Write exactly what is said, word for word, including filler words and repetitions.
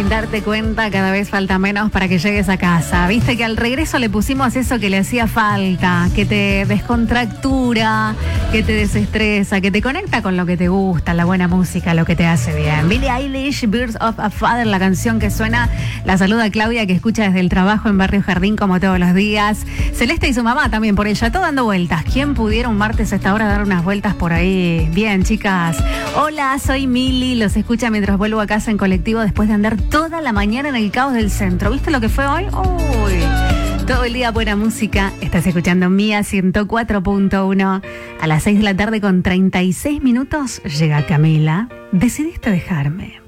sin darte cuenta, cada vez falta menos para que llegues a casa. Viste que al regreso le pusimos eso que le hacía falta, que te descontractura, que te desestresa, que te conecta con lo que te gusta, la buena música, lo que te hace bien. Billie Eilish, Birds of a Feather, la canción que suena. La saluda Claudia, que escucha desde el trabajo en Barrio Jardín como todos los días. Celeste y su mamá también por ella, todo dando vueltas. ¿Quién pudiera un martes a esta hora dar unas vueltas por ahí? Bien, chicas. Hola, soy Mili, los escucha mientras vuelvo a casa en colectivo después de andar toda la mañana en el caos del centro. ¿Viste lo que fue hoy? Uy, todo el día buena música. Estás escuchando Mía ciento cuatro punto uno. A las seis de la tarde con treinta y seis minutos llega Camila. Decidiste dejarme.